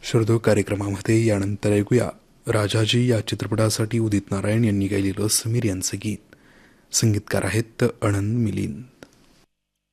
श्रोतो कार्यक्रमामध्ये यानंतर ऐकूया राजाजी या चित्रपटासाठी उदित नारायण यांनी गायलेलं समीर यांचं गीत. संगीतकार आहेत आनंद मिलिंद.